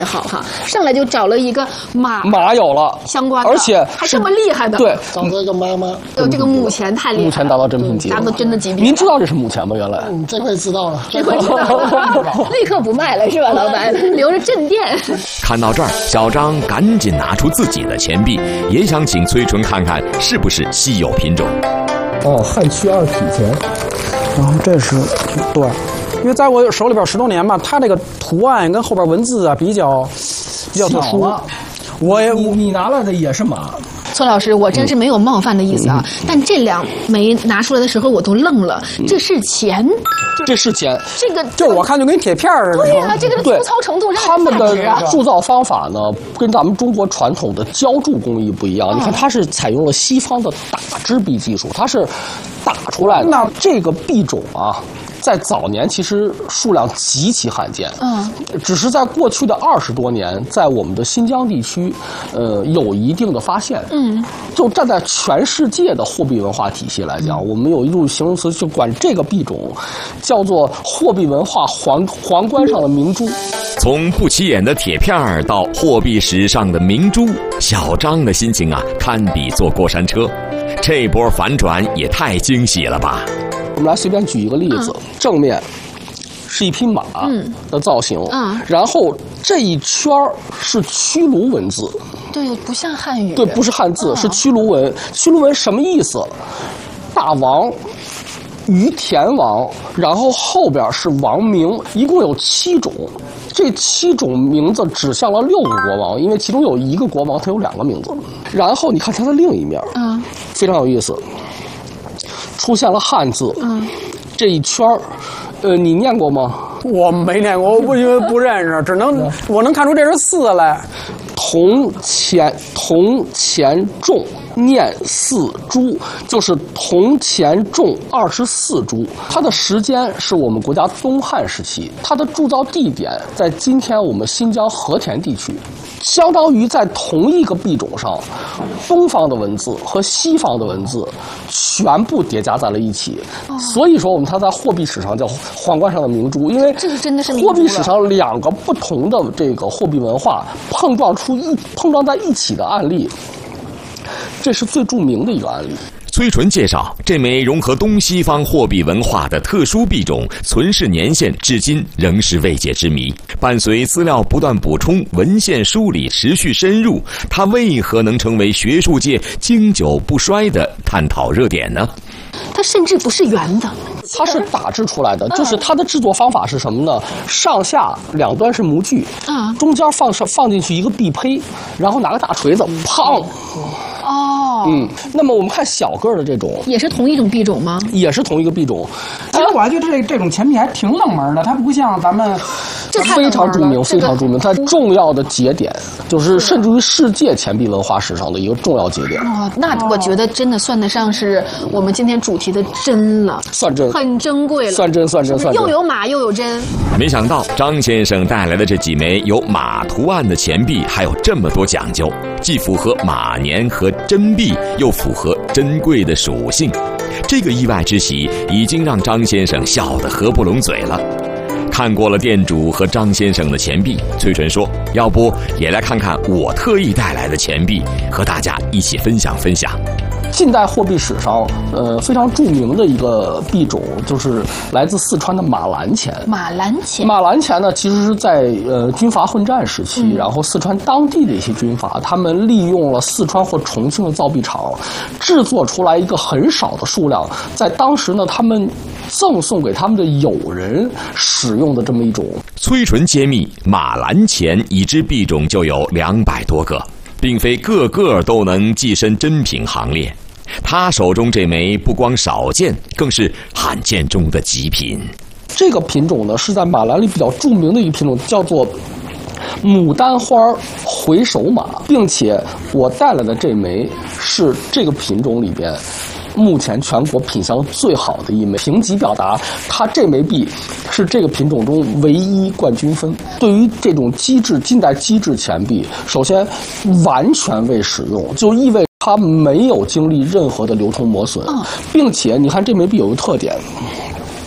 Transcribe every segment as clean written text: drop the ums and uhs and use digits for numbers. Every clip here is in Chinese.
好哈，上来就找了一个马有了相关的， 而且还这么厉害的， 对， 找到一个妈妈， 这个母钱太厉害了， 目前达到真品级， 达到真的级别。 您知道这是母钱吗？原来， 这回知道了， 这回知道了，立刻不卖了是吧，老板？留着镇店。 看到这儿，小张赶紧拿出自己的钱币，也想请崔纯看看是不是稀有品种。 哦，汉区2体钱，然后这是对。因为在我手里边10多年嘛，它这个图案跟后边文字啊比较特殊。 你拿来的也是马。 崔老师，我真是没有冒犯的意思啊，但这2枚拿出来的时候我都愣了，这是钱， 这是钱， 这我看就跟铁片似的。 对啊，这个粗糙程度让他们的铸造方法呢，跟咱们中国传统的浇铸工艺不一样。你看，它是采用了西方的打制币技术，它是打出来的。那这个币种啊，在早年其实数量极其罕见，只是在过去的20多年，在我们的新疆地区，有一定的发现，就站在全世界的货币文化体系来讲，我们有一种形容词，就管这个币种叫做货币文化皇冠上的明珠。 从不起眼的铁片儿到货币史上的明珠，小张的心情啊，堪比坐过山车，这波反转也太惊喜了吧！ 我们来随便举一个例子，正面是一匹马的造型，然后这一圈是驱卢文字， 对，不像汉语， 对，不是汉字，是驱卢文。驱卢文什么意思？大王、于田王，然后后边是王名，一共有7种。这7种名字指向了6个国王，因为其中有一个国王他有2个名字。然后你看它的另一面，非常有意思。出现了汉字，这一圈你念过吗？ 我没念过，我因为不认识，我能看出这是4来。 铜钱重念4铢，就是铜钱重24铢。它的时间是我们国家东汉时期，它的铸造地点在今天我们新疆和田地区。相当于在同一个币种上，东方的文字和西方的文字全部叠加在了一起，所以说它在货币史上叫皇冠上的明珠，因为这个真的是货币史上2个不同的这个货币文化碰撞在一起的案例，这是最著名的一个案例。 崔纯介绍，这枚融合东西方货币文化的特殊币种存世年限至今仍是未解之谜。伴随资料不断补充，文献梳理持续深入，它为何能成为学术界经久不衰的探讨热点呢？ 它甚至不是圆的， 它是打制出来的，就是它的制作方法是什么呢？上下2端是模具，中间放进去一个币胚，然后拿个大锤子，砰。那么我们看小个的这种， 也是同一种币种吗？ 也是同一个币种。 其实我还觉得这种钱币还挺冷门的，它不像咱们。 非常著名，非常著名。它重要的节点，就是甚至于世界钱币文化史上的一个重要节点。 那我觉得真的算得上是我们今天主题的真了， 算真， 很珍贵了。 算真， 又有马又有真。 没想到张先生带来的这几枚有马图案的钱币还有这么多讲究，既符合马年和真币，又符合珍贵的属性。这个意外之喜已经让张先生笑得合不拢嘴了。看过了店主和张先生的钱币，崔纯说：“要不也来看看我特意带来的钱币，和大家一起分享分享。” 近代货币史上，非常著名的一个币种就是来自四川的马兰钱。 马兰钱呢，其实是在军阀混战时期，然后四川当地的一些军阀，他们利用了四川或重庆的造币厂，制作出来一个很少的数量，在当时呢，他们赠送给他们的友人使用的这么一种。 崔纯揭秘，马兰钱已知币种就有200多个，并非个个都能跻身珍品行列。他手中这枚不光少见，更是罕见中的极品。 这个品种呢，是在马兰里比较著名的一个品种，叫做牡丹花回首马，并且我带来的这枚是这个品种里边目前全国品相最好的一枚。评级表达，它这枚币是这个品种中唯一冠军分。对于这种近代机制钱币，首先完全未使用，就意味着它没有经历任何的流通磨损，并且你看这枚币有个特点，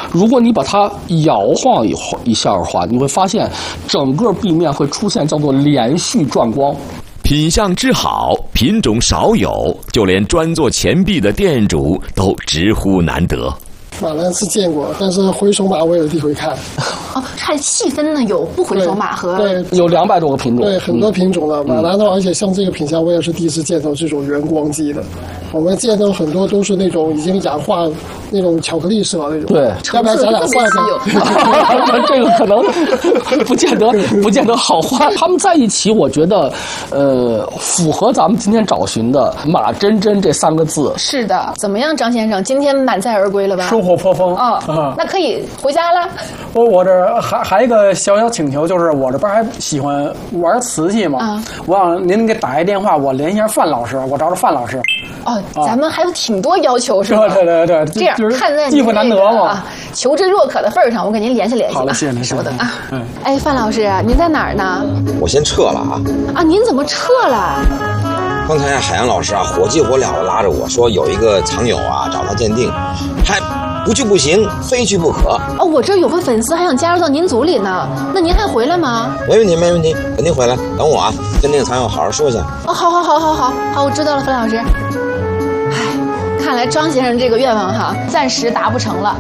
如果你把它摇晃一下的话，你会发现整个壁面会出现叫做连续转光。 品相之好，品种少有，就连专做钱币的店主都直呼难得。 马兰是见过，但是回手马我有第一回看。 哦，还细分呢，有不回手马和对，有200多个品种。 对，很多品种的马兰的，而且像这个品相，我也是第一次见到这种原光机的。我们见到很多都是那种已经氧化那种巧克力色那种。 对， 要不然咱俩换换。 这个可能不见得好换。他们在一起，我觉得，符合咱们今天找寻的马真真这3个字。 是的，怎么样，张先生，今天满载而归了吧？ 收获颇丰那可以回家了。 我这还一个小请求，就是我这边还喜欢玩瓷器嘛，我让您给打一电话，我联系一下范老师，我找找范老师。 咱们还有挺多要求是吧？ 对， 这样看在机会难得嘛， 求知若渴的份上，我跟您联系联系。 好了，谢谢您， 稍等啊。哎，范老师，您在哪儿呢？ 我先撤了啊。 您怎么撤了？ 刚才海洋老师火急火燎的拉着我说，有一个藏友找他鉴定，还不去不行，非去不可。 我这有个粉丝还想加入到您组里呢，那您还回来吗？ 没问题，肯定回来。等我跟那个藏友好好说一下。 好，我知道了，范老师。看来张先生这个愿望暂时达不成了。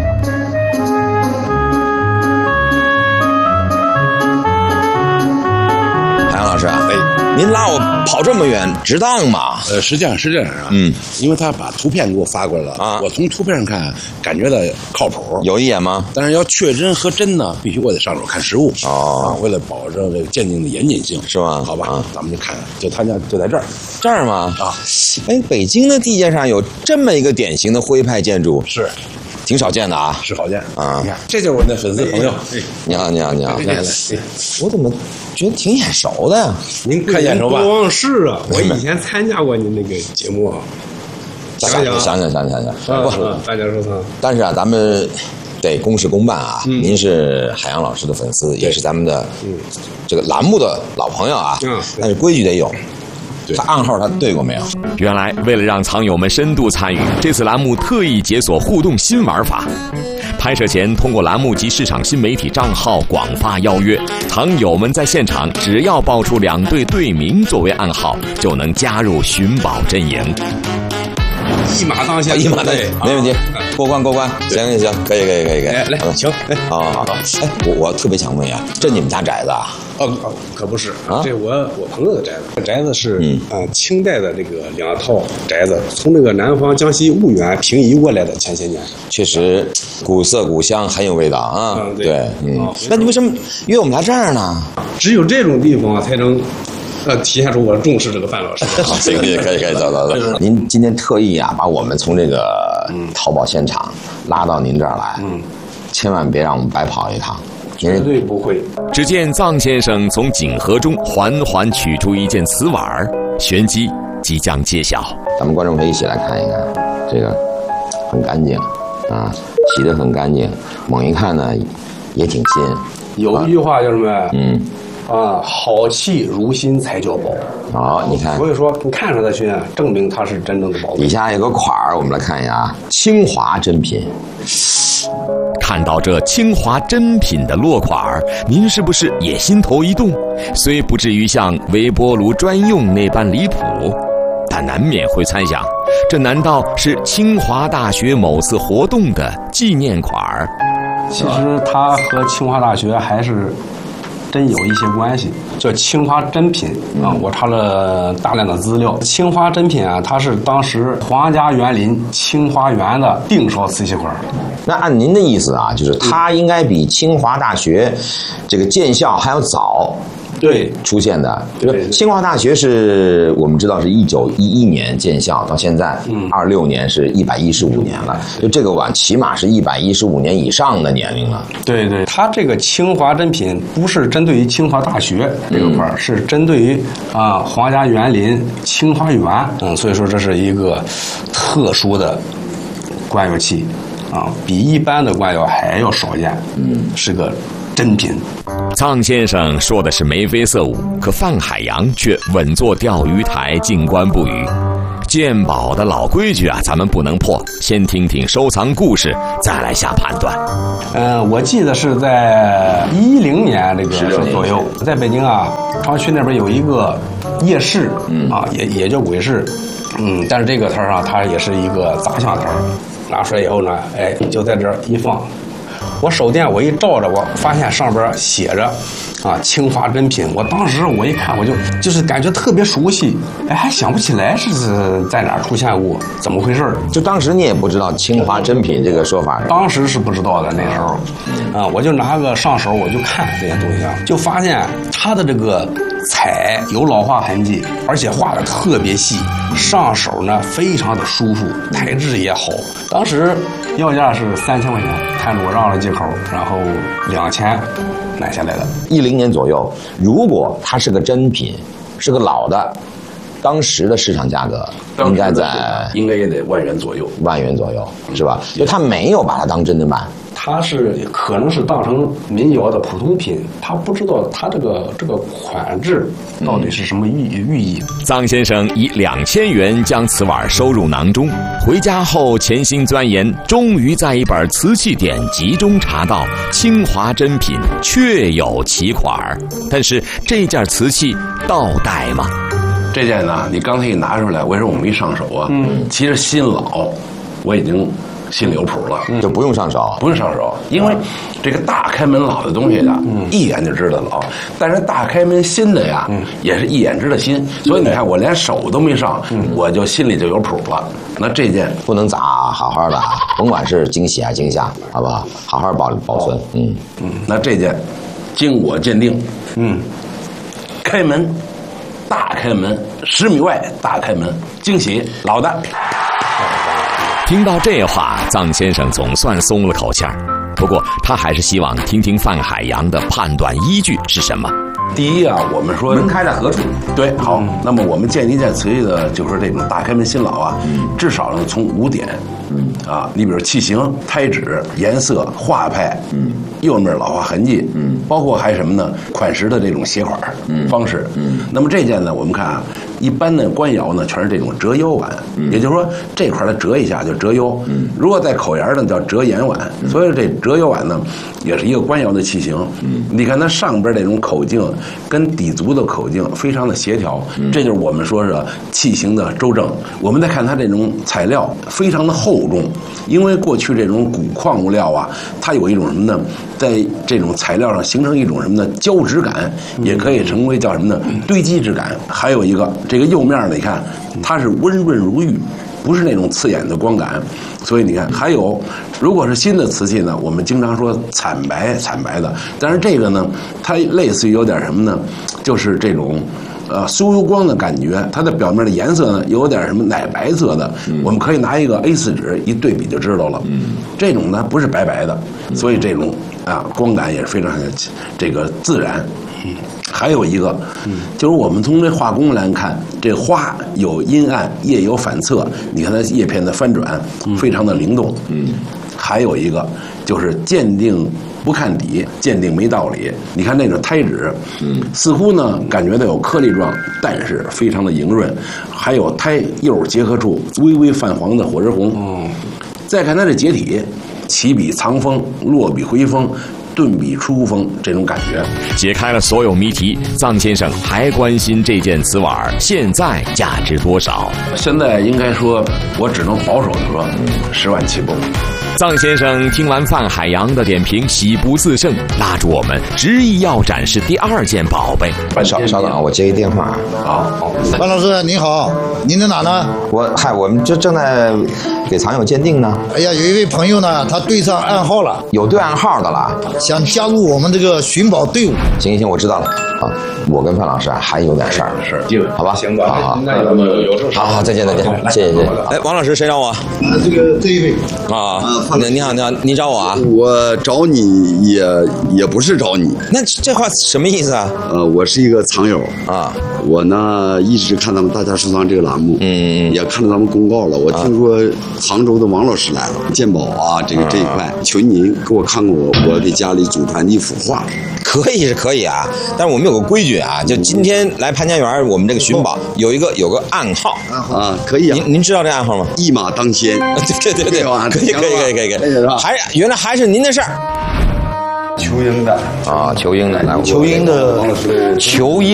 海洋老师您拉我跑这么远，值当吗？ 实际上是这样因为他把图片给我发过来了我从图片上看，感觉到靠谱。 有一眼吗？ 但是要确真和真呢，必须我得上手看实物为了保证这个鉴定的严谨性， 是吗？ 好吧，咱们就看，就他家就在这儿吗？北京的地界上有这么一个典型的徽派建筑， 是。 挺少见的是少见你看，这就是我那粉丝朋友。 你好，来，我怎么觉得挺眼熟的呀？ 您看眼熟吧？ 不枉是啊，我以前参加过您那个节目想。 大家收藏。 但是咱们得公事公办您是海洋老师的粉丝，也是咱们的这个栏目的老朋友但是规矩得有。他暗号他对过没有？ 原来为了让藏友们深度参与，这次栏目特意解锁互动新玩法。拍摄前通过栏目及市场新媒体账号广发邀约，藏友们在现场只要报出2对队名作为暗号，就能加入寻宝阵营。 一马当先， 没问题，过关。行，可以。 来，请。 好。我特别想问呀，这你们家宅子可不是这我朋友的宅子。宅子是清代的这个2套宅子，从那个南方江西婺源平移过来的，前些年。 确实，古色古香，很有味道对，那你为什么约我们来这儿呢？ 只有这种地方才能。体现出我重视这个范老师。 好，可以，走。您今天特意把我们从这个淘宝现场拉到您这儿来，千万别让我们白跑一趟。 绝对不会。 只见臧先生从锦盒中缓缓取出一件瓷碗，玄机即将揭晓。 咱们观众可以一起来看一看，这个很干净洗得很干净，猛一看呢也挺新。 有一句话叫什么？好气如新才叫宝。 你看， 所以说你看上它去，证明它是真正的宝贝。 底下有个款儿，我们来看一下，清华珍品。 看到这清华珍品的落款，您是不是也心头一动？虽不至于像微波炉专用那般离谱，但难免会猜想，这难道是清华大学某次活动的纪念款？ 其实它和清华大学还是真有一些关系，叫清华珍品我查了大量的资料。清华珍品它是当时皇家园林清华园的定烧瓷器款。 那按您的意思就是它应该比清华大学这个建校还要早。 对， 出现的。清华大学是我们知道是1911年建校，到现在26年是115年了，就这个晚起码是115年以上的年龄了。 对，它这个清华珍品不是针对于清华大学这个块是针对于皇家园林清华园。所以说这是一个特殊的官窑器比一般的官窑还要少见。是个珍品。 臧先生说的是眉飞色舞，可范海洋却稳坐钓鱼台，静观不语。 鉴宝的老规矩啊，咱们不能破，先听听收藏故事，再来下判断。 我记得是在10年这个左右，在北京啊，朝区那边有一个夜市，也叫鬼市，但是这个摊上它也是一个杂项摊，拿出来以后呢，就在这儿一放，我手电我一照着，我发现上边写着清华珍品。我当时我一看，我就是感觉特别熟悉，还想不起来是在哪儿出现过，怎么回事？ 就当时你也不知道清华珍品这个说法， 当时是不知道的。那时候我就拿个上手，我就看这些东西就发现它的这个彩有老化痕迹，而且画的特别细，上手呢非常的舒服，材质也好。当时要价是3000块钱，看着我让了几口，然后2000买下来的。 10年左右，如果它是个真品，是个老的，当时的市场价格应该也得万元左右， 是吧？就他没有把它当真的卖。 他可能是当成民窑的普通品，他不知道他这个款制到底是什么寓意。 臧先生以2000元将瓷碗收入囊中，回家后潜心钻研，终于在一本瓷器典籍中查到清华珍品确有其款。但是这件瓷器到代吗？ 这件呢，你刚才一拿出来，为什么我没上手啊？其实新老我已经心里有谱了， 就不用上手， 因为这个大开门老的东西呀，一眼就知道老，但是大开门新的呀，也是一眼知道新，所以你看我连手都没上，我就心里就有谱了。那这件不能砸，好好的，甭管是惊喜还是惊吓，好不好？好好保存。 那这件经我鉴定，开门，大开门，10米外大开门，惊喜老的。 听到这话，臧先生总算松了口气儿。不过他还是希望听听范海洋的判断依据是什么。 第一啊，我们说门开在何处？ 对，好。那么我们鉴一件瓷器的，就是说这种大开门新老啊，至少呢从5点，你比如器型、胎质、颜色、画派，釉面老化痕迹，包括还什么呢？款式的这种写款方式。那么这件呢，我们看啊，一般的官窑呢全是这种折釉碗，也就是说这块它折一下就折釉，如果在口沿呢叫折沿碗，所以这折釉碗呢也是一个官窑的器型。你看它上边这种口径跟底足的口径非常的协调，这就是我们说是器型的周正。我们再看它这种材料非常的厚重，因为过去这种古矿物料啊，它有一种什么呢，在这种材料上形成一种什么呢胶质感，也可以成为叫什么呢堆积质感。还有一个这个釉面呢，你看它是温润如玉，不是那种刺眼的光感。所以你看，还有如果是新的瓷器呢，我们经常说惨白的，但是这个呢，它类似于有点什么呢，就是这种酥油光的感觉，它的表面的颜色呢有点什么奶白色的，我们可以拿一个 A4 纸一对比就知道了。这种呢不是白白的，所以这种光感也是非常这个自然。还有一个，就是我们从这画工来看，这花有阴暗，叶有反侧，你看它叶片的翻转，非常的灵动。还有一个就是鉴定不看底，鉴定没道理。你看那个胎质，似乎呢感觉到有颗粒状，但是非常的莹润，还有胎釉结合处微微泛黄的火之红。再看它的结体，起笔藏锋，落笔回锋，顿笔出锋，这种感觉。 解开了所有谜题，臧先生还关心这件瓷碗现在价值多少。 现在应该说，我只能保守的说，10万起步。 臧先生听完范海洋的点评，喜不自胜，拉住我们执意要展示第2件宝贝。 稍等啊，我接一电话。 好， 范老师您好，您在哪呢？ 我们正在给藏友鉴定呢。 哎呀，有一位朋友呢，他对上暗号了， 有对暗号的了， 想加入我们这个寻宝队伍。 行，我知道了。我跟范老师还有点事儿，好吧？ 行吧， 好， 那有事。 好，再见，谢谢。哎，王老师，谁找我？ 这一位你好，你找我啊？ 我找你也不是找你。 那这话什么意思啊？ 我是一个藏友啊， 我呢一直看咱们大家收藏这个栏目，也看到咱们公告了。我听说杭州的王老师来了，鉴宝啊，这一块，求您给我看看我给家里祖传的一幅画。 可以是可以啊，但是我们有个规矩啊，就今天来潘家园，我们这个寻宝有个暗号啊，可以啊。 您知道这暗号吗？ 一马当先。 对，可以，原来还是您的事儿。 球英的啊，球英的， 球英的球英。